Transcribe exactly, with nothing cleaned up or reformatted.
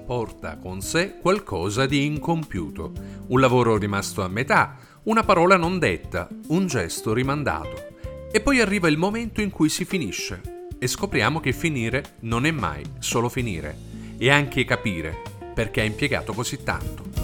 porta con sé qualcosa di incompiuto, un lavoro rimasto a metà, una parola non detta, un gesto rimandato. E poi arriva il momento in cui si finisce e scopriamo che finire non è mai solo finire, e anche capire perché ha impiegato così tanto.